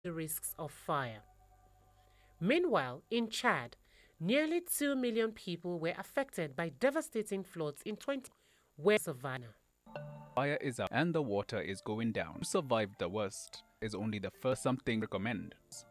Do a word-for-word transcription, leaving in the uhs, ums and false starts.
the risks of fire. Meanwhile, in Chad, nearly two million people were affected by devastating floods in twenty where Savannah. Fire is out and the water is going down. To survive the worst is only the first something recommend.